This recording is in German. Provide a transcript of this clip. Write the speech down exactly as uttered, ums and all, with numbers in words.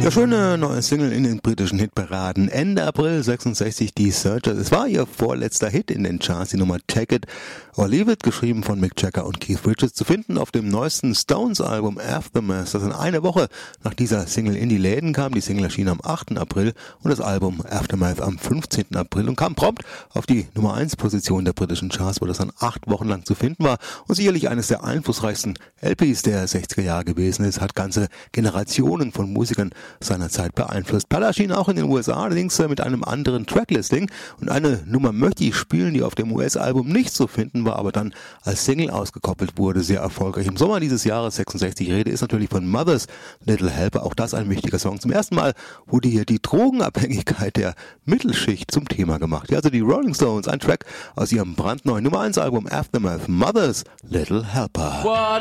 Ja, schöne neue Single in den britischen Hitparaden. Ende April sechsundsechzig, die Searchers. Es war ihr vorletzter Hit in den Charts, die Nummer Take It or Leave It, geschrieben von Mick Jagger und Keith Richards, zu finden auf dem neuesten Stones-Album Aftermath, das in einer Woche nach dieser Single in die Läden kam. Die Single erschien am achten April und das Album Aftermath am fünfzehnten April und kam prompt auf die Nummer eins Position der britischen Charts, wo das dann acht Wochen lang zu finden war und sicherlich eines der einflussreichsten L Ps der sechziger Jahre gewesen ist, hat ganze Generationen von Musikern seiner Zeit beeinflusst. Platte erschien auch in den U S A, allerdings mit einem anderen Tracklisting, und eine Nummer möchte ich spielen, die auf dem U S-Album nicht zu finden war, aber dann als Single ausgekoppelt wurde, sehr erfolgreich. Im Sommer dieses Jahres sechsundsechzig, Rede ist natürlich von Mother's Little Helper, auch das ein wichtiger Song. Zum ersten Mal wurde hier die Drogenabhängigkeit der Mittelschicht zum Thema gemacht. Ja, also die Rolling Stones, ein Track aus ihrem brandneuen Nummer eins Album Aftermath, Mother's Little Helper. What